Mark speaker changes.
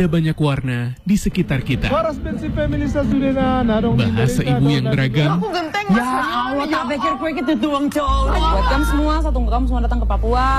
Speaker 1: Ada banyak warna di sekitar kita. Bahasa ibu yang beragam.
Speaker 2: Ya Allah, tak pikir kue ketutuang cowok. Buat kamu semua, satu kamu semua datang ke Papua.